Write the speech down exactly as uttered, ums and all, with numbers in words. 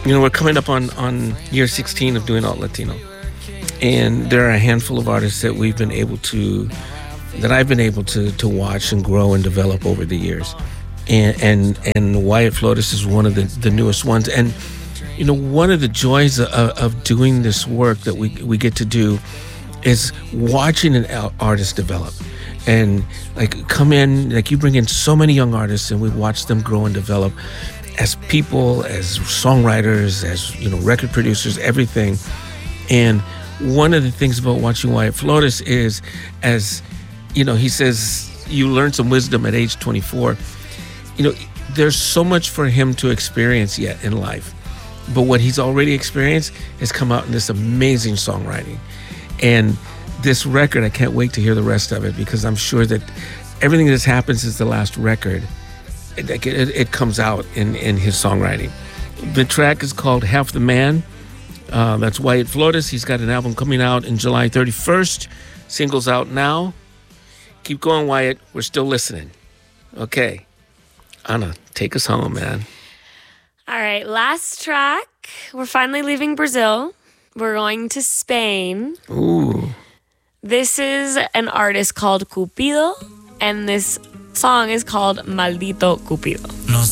You know, we're coming up on, on year sixteen of doing Alt Latino. And there are a handful of artists that we've been able to, that I've been able to to watch and grow and develop over the years. And and, and Wyatt Flores is one of the, the newest ones. And, you know, one of the joys of, of doing this work that we we get to do is watching an artist develop. And, like, come in, like, you bring in so many young artists and we watch them grow and develop as people, as songwriters, as, you know, record producers, everything. And one of the things about watching Wyatt Flores is, as, you know, he says, you learn some wisdom at age twenty-four. You know, there's so much for him to experience yet in life. But what he's already experienced has come out in this amazing songwriting. And this record, I can't wait to hear the rest of it, because I'm sure that everything that's happened since the last record, it, it, it comes out in, in his songwriting. The track is called Half the Man. Uh, that's Wyatt Flores. He's got an album coming out in July thirty-first. Singles out now. Keep going, Wyatt. We're still listening. Okay. Anna, take us home, man. All right, last track. We're finally leaving Brazil. We're going to Spain. Ooh. This is an artist called Cupido, and this song is called Maldito Cupido.